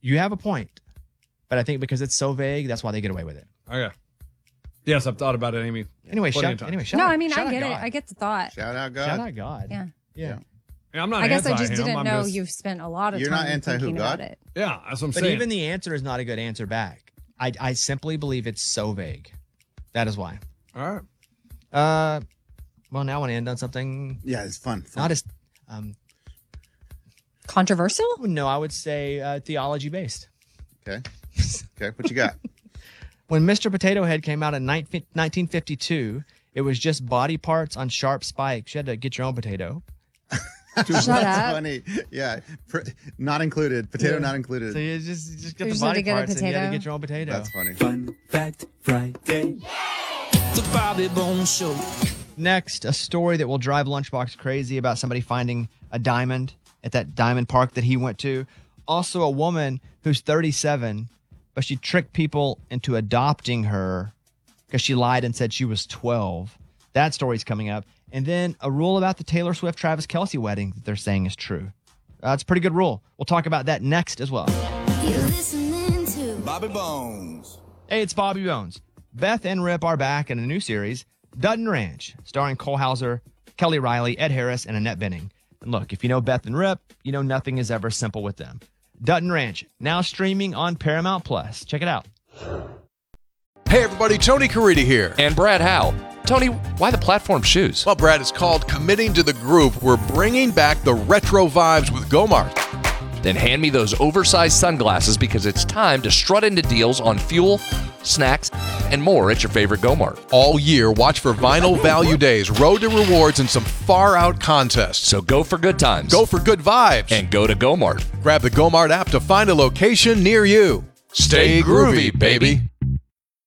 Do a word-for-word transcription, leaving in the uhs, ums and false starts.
you have a point, but I think because it's so vague, that's why they get away with it. Okay. Yes, I've thought about it, Amy. Anyway, Plenty shout, of times. anyway, shout No, out, I mean, shout I out get it. God. I get the thought. Shout out God. Shout out God. Yeah. Yeah. Yeah, I'm not I guess I anti just him. didn't I'm know just- you've spent a lot of You're time not anti who, thinking God? about it. Yeah, that's what I'm But saying. even the answer is not a good answer back. I, I simply believe it's so vague. That is why. All right. Uh, well, now I want to end on something Yeah, it's fun. fun. not as um. Controversial? No, I would say uh, theology based. Okay. Okay. What you got? When Mister Potato Head came out in nineteen fifty-two, it was just body parts on sharp spikes. You had to get your own potato. Shut That's up. funny. Yeah. Pr- not included. Potato Yeah. not included. So you just, you just get You the just had body to get a parts and you had to potato? get your own potato. That's funny. Fun Fact Friday. The Bobby Bones Show. Next, a story that will drive Lunchbox crazy about somebody finding a diamond at that diamond park that he went to. Also, a woman who's thirty-seven, but she tricked people into adopting her because she lied and said she was twelve. That story's coming up. And then a rule about the Taylor Swift Travis Kelce wedding that they're saying is true. Uh, it's a pretty good rule. We'll talk about that next as well. You're listening to Bobby Bones. Hey, it's Bobby Bones. Beth and Rip are back in a new series, Dutton Ranch, starring Cole Hauser, Kelly Riley, Ed Harris, and Annette Bening. And look, if you know Beth and Rip, you know nothing is ever simple with them. Dutton Ranch, now streaming on Paramount Plus. Check it out. Hey everybody, Tony Caridi here. And Brad Howe. Tony, why the platform shoes? Well, Brad, it's called Committing to the Groove. We're bringing back the retro vibes with Gomart. Then hand me those oversized sunglasses because it's time to strut into deals on fuel, snacks, and more at your favorite Gomart. All year, watch for Vinyl Value Days, Road to Rewards, and some far-out contests. So go for good times. Go for good vibes. And go to Gomart. Grab the Gomart app to find a location near you. Stay groovy, baby.